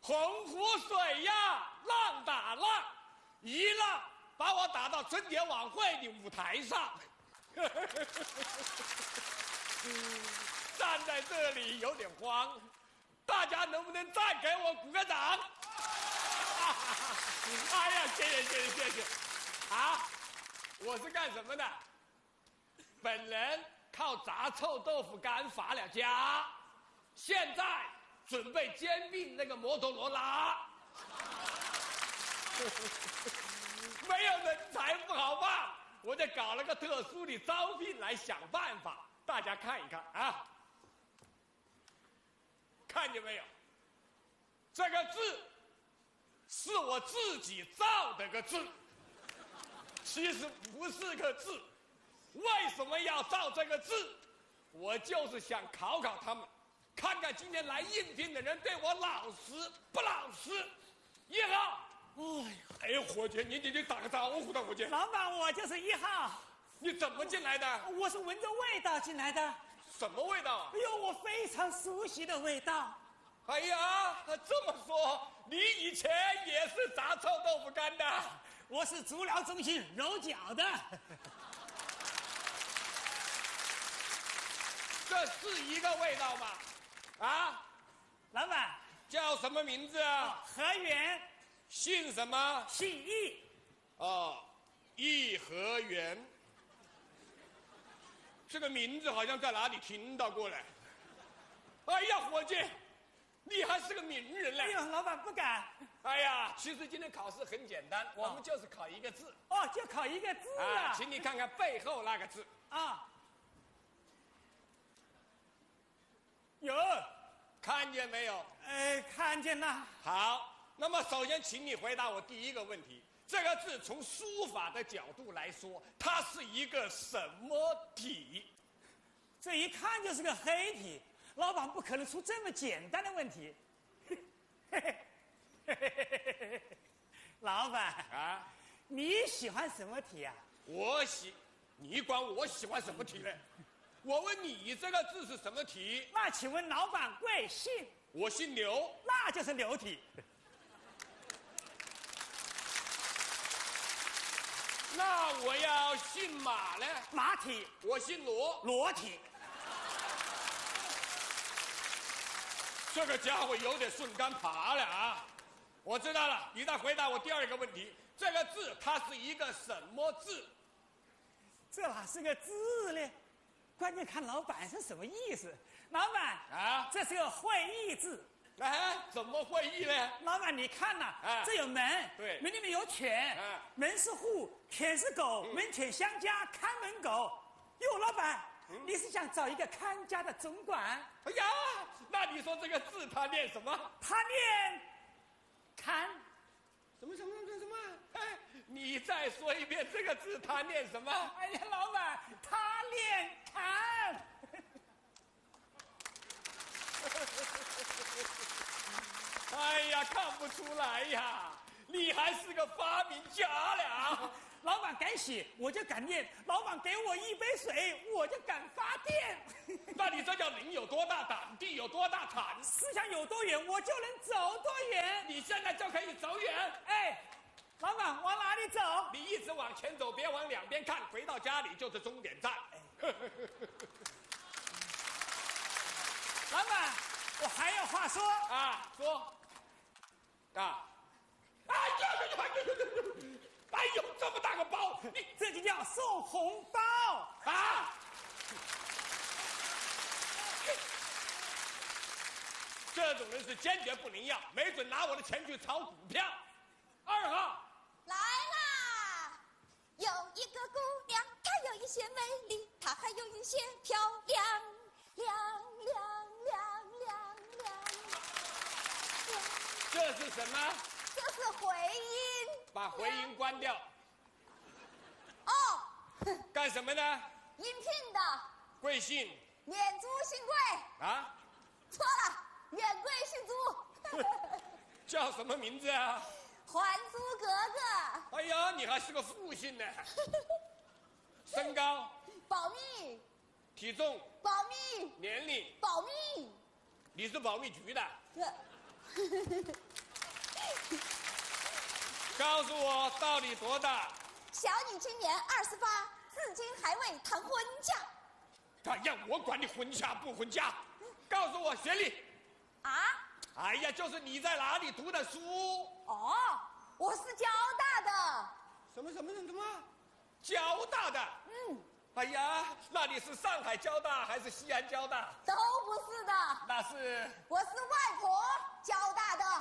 洪湖水呀，浪打浪，一浪把我打到春节晚会的舞台上。站在这里有点慌，大家能不能再给我鼓个掌？哎呀，谢谢！啊，我是干什么的？本人靠炸臭豆腐干发了家，现在准备兼并那个摩托罗拉。没有人才不好办，我就搞了个特殊的招聘来想办法，大家看一看啊，看见没有？这个字是我自己造的个字，其实不是个字。为什么要造这个字？我就是想考考他们，看看今天来应聘的人对我老实不老实。1号。哎呦，伙计，你打个招呼的，伙计。 老板，我就是1号。 你怎么进来的？ 我是闻着味道进来的。 什么味道啊？ 哎呦，我非常熟悉的味道。 哎呀，这么说，你以前也是炸臭豆腐干的？ 我是足疗中心揉脚的。 这是一个味道吗？啊， 老板叫什么名字啊？ 何源。 姓什么？ 姓易。 哦，颐和园。这个名字好像在哪里听到过来。哎呀，伙计，你还是个名人嘞！ 哎呦，老板不敢。 哎呀，其实今天考试很简单，我们就是考一个字。 哦，就考一个字啊！ 请你看看背后那个字啊。有， 看见没有？ 看见了。 好，那么首先请你回答我第一个问题：这个字从书法的角度来说，它是一个什么体？ 这一看就是个黑体，老板不可能出这么简单的问题。老板啊， 你喜欢什么体啊？ 你管我喜欢什么体呢？我问你，这个字是什么体？ 那请问老板贵姓？ 我姓刘， 那就是刘体。 那我要姓马呢？ 马体。 我姓罗， 罗体。 这个家伙有点顺杆爬了啊！我知道了，你再回答我第二个问题：这个字它是一个什么字？ 这哪是个字呢？关键看老板是什么意思。老板啊， 这是个会意字。 哎，怎么会意呢？ 老板，你看呐，这有门， 对， 门里面有犬，门是户，犬是狗，门犬相加，看门狗。哟，老板，你是想找一个看家的总管？ 哎呀，那你说这个字它念什么？ 他念看。 什么？哎，你再说一遍，这个字它念什么？ 哎呀，老板，他念看。 哎呀，看不出来呀，你还是个发明家了。 老板敢写，我就敢念；老板给我一杯水，我就敢发电。 那你这叫人有多大胆，地有多大产。 思想有多远，我就能走多远。 你现在就可以走远。 哎，老板往哪里走？ 你一直往前走，别往两边看，回到家里就是终点站。 老板，我还有话说啊，说啊！哎呦，这么大个包，你这就叫送红包啊！这种人是坚决不能要，没准拿我的钱去炒股票。2号来啦！有一个姑娘，她有一些美丽，她还有一些漂亮，亮。 这是什么？ 这是回音。 把回音关掉。 哦。 干什么呢？ 应聘的。 贵姓？ 免租姓贵。 啊？ 错了，免贵姓租。 叫什么名字啊？ 还租格格。 哎呀，你还是个复姓呢。身高？ 保密。 体重？ 保密。 年龄？ 保密。 你是保密局的？ 告诉我到底多大？ 小女今年28，至今还未谈婚嫁。 哎呀，我管你婚嫁不婚嫁，告诉我学历。 啊？ 哎呀，就是你在哪里读的书？ 哦，我是交大的。 什么？交大的？哎呀，那你是上海交大还是西安交大？ 都不是的。 那是我是外婆交大的。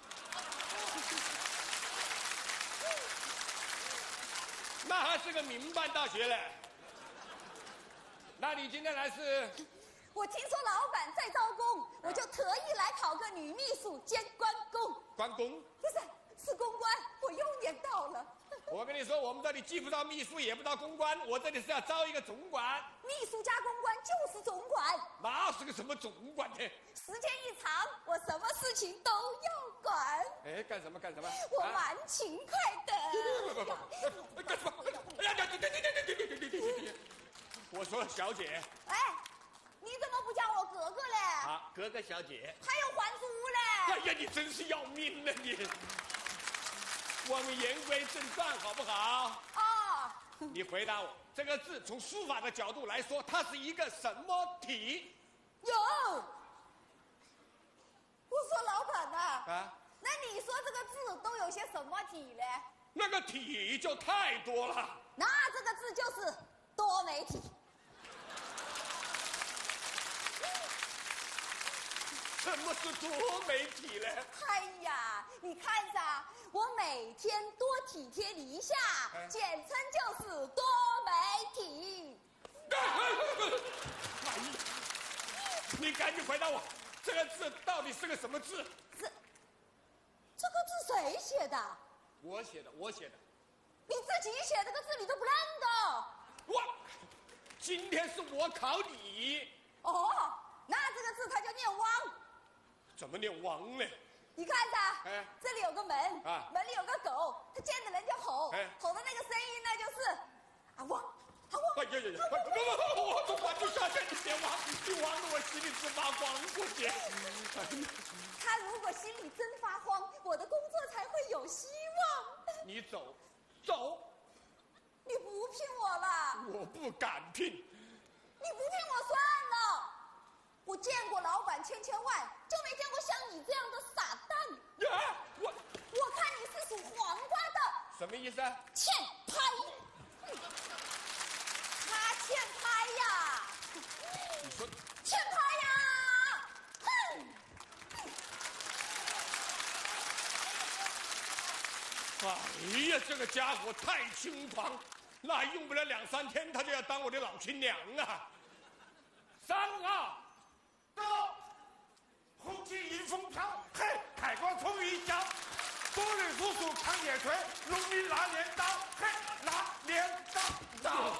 那还是个民办大学嘞。那你今天来是？ 我听说老板在招工，我就特意来考个女秘书兼关公。 关公？ 不是，是公关，我又念到了。 我跟你说，我们这里既不招秘书，也不招公关，我这里是要招一个总管。 秘书加公关就是总管。 那是个什么总管呢？ 时间一长，我什么事情都要管。 哎，干什么？ 我蛮勤快的。 干什么？哎呀，对！我说小姐。 哎，你怎么不叫我哥哥嘞？ 啊，哥哥小姐。 还有还珠嘞？ 哎呀，你真是要命了你！我们言归正传，好不好？ 哦。 你回答我，这个字从书法的角度来说，它是一个什么体？ 有。我说老板呐。 啊。 那你说这个字都有些什么体嘞？ 那个体就太多了。 那这个字就是多媒体。 什么是多媒体呢？ 哎呀，你看着，我每天多体贴你一下，简称就是多媒体。 哎呀，你赶紧回答我，这个字到底是个什么字？ 这个字谁写的？ 我写的。 你自己写这个字你都不认得？ 今天是我考你。 哦，那这个字它就念汪。 怎么念汪呢？ 你看着，这里有个门，门里有个狗，它见着人就吼，吼的那个声音呢就是啊汪，啊汪。 哎呀，我总管就下去，你别汪，你汪得我心里直发慌过去。 他如果心里真发慌，我的工作才会有希望。 你走。 你不聘我了？ 我不敢聘。 你不聘我算了。我见过老板千万，就没见过像你这样的傻蛋。 呀， 我看你是属黄瓜的。 什么意思啊？ 欠拍。他欠拍呀。 你说欠拍呀。哼。 哎呀，这个家伙太轻狂，那用不了2、3天，他就要当我的老亲娘啊！3、2， 走！红旗迎风飘，嘿，海光冲云霄，多人叔叔扛铁锤，农民拿镰刀，嘿，拿镰刀走。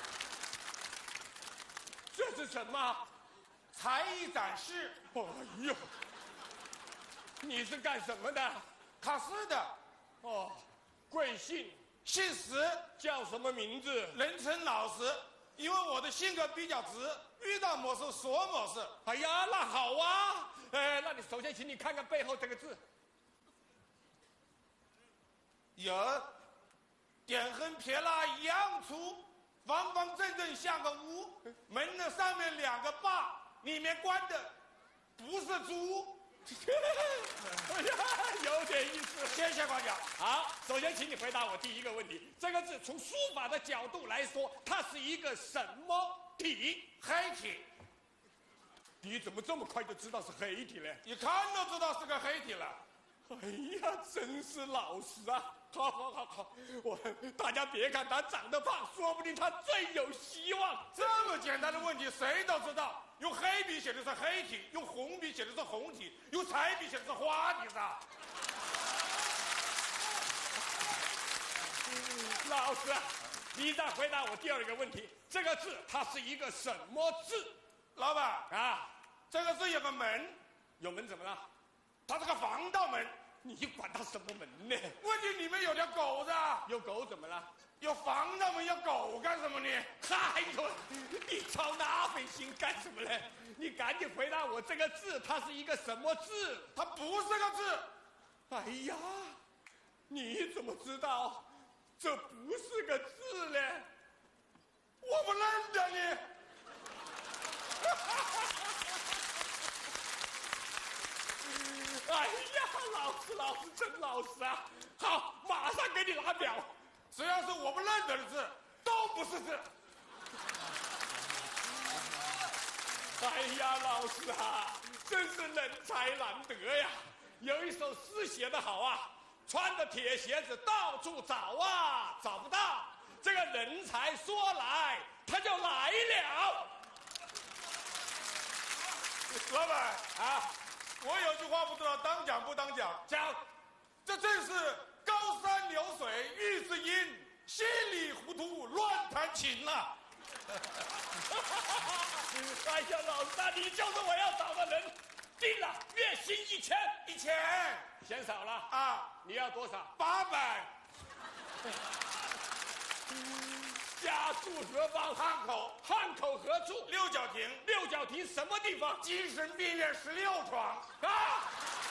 这是什么？ 才艺展示。 哎呦，你是干什么的？ 考试的。 哦，贵姓？ 姓石， 叫什么名字？ 人称老石，因为我的性格比较直，遇到模式说模式。 哎呀，那好啊。那你首先请你看看背后这个字。 有，点横撇捺一样粗，方方正正像个屋，门的上面2个把，里面关的不是猪。 哎呀，有点意思。 谢谢关家。 好，首先请你回答我第一个问题：这个字从书法的角度来说，它是一个什么体？ 黑体。 你怎么这么快就知道是黑体呢？ 一看都知道是个黑体了。 哎呀，真是老实啊！好，大家别看他长得胖，说不定他最有希望。 这么简单的问题谁都知道，用黑笔写的是黑体，用红笔写的是红体，用彩笔写的是花体噻。 老师，你再回答我第2个问题：这个字它是一个什么字？ 老板啊， 这个字有个门， 有门怎么了？ 它是个防盗门。 你管它什么门呢？ 问题里面有条狗子。 有狗怎么了？ 要房他们要狗干什么呢？ 哎呦，你操那份心干什么呢？你赶紧回答我，这个字它是一个什么字？ 它不是个字。 哎呀，你怎么知道这不是个字呢？ 我不认得你。 哎呀，老师真老实啊！好，马上给你拿表。 只要是我不认得的字，都不是字。 哎呀，老师啊，真是人才难得呀！有一首诗写得好啊，穿着铁鞋子到处找啊，找不到。这个人才说来，他就来了。 老板啊， 我有句话不知道当讲不当讲。 讲， 这正是高山流水遇知音，稀里糊涂乱弹琴呐、 哎呀，老师啊，你就是我要找的人。定了，月薪1000，嫌少了啊！ 你要多少 800。 家住何方？ 汉口。 汉口何处？ 六角亭。 六角亭什么地方？ 精神病院16床。 啊！